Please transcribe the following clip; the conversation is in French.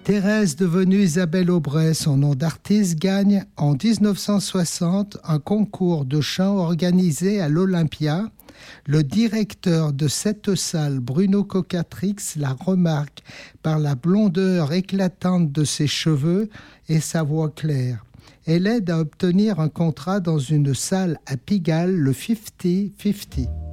Thérèse, devenue Isabelle Aubray, son nom d'artiste, gagne en 1960 un concours de chant organisé à l'Olympia. Le directeur de cette salle, Bruno Cocatrix, la remarque par la blondeur éclatante de ses cheveux et sa voix claire. Elle aide à obtenir un contrat dans une salle à Pigalle, le 50-50.